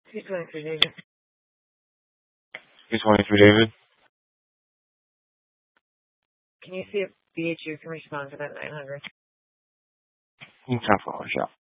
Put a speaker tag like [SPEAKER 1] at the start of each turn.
[SPEAKER 1] 223, David.
[SPEAKER 2] 223, David.
[SPEAKER 1] Can you see if BHU can respond to that 900?
[SPEAKER 2] 10-4, yeah.